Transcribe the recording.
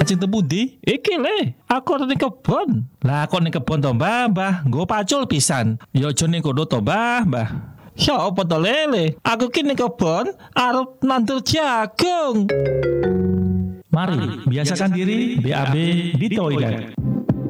Sing tebudi? Iki le, aku arep ning kebon. Lah kok ning kebon to, Mbah? Nggo pacul pisan. Ya aja ning kono to, Mbah. Ya apa to lele? Aku ki ning kebon arep nandur jagung. Mari biasakan diri BAB di toilet.